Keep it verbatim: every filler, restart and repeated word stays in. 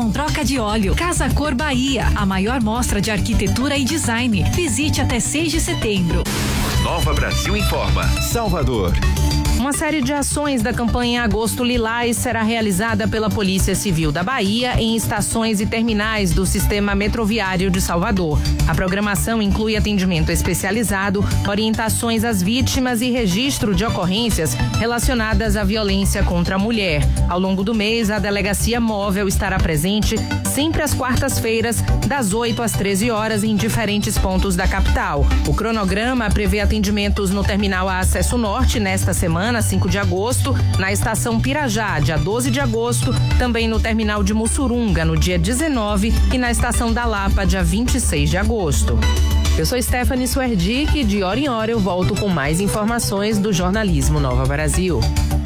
com troca de óleo. Casa Cor Bahia, a maior mostra de arquitetura e design. Visite até seis de setembro. Nova Brasil Informa, Salvador. Uma série de ações da campanha Agosto Lilás será realizada pela Polícia Civil da Bahia em estações e terminais do Sistema Metroviário de Salvador. A programação inclui atendimento especializado, orientações às vítimas e registro de ocorrências relacionadas à violência contra a mulher. Ao longo do mês, a Delegacia Móvel estará presente sempre às quartas-feiras, das oito às treze horas, em diferentes pontos da capital. O cronograma prevê atendimentos no Terminal a Acesso Norte nesta semana, cinco de agosto, na Estação Pirajá, dia doze de agosto, também no Terminal de Mussurunga, no dia dezenove, e na Estação da Lapa, dia vinte e seis de agosto. Eu sou Stephanie Suerdick e de hora em hora eu volto com mais informações do jornalismo Nova Brasil.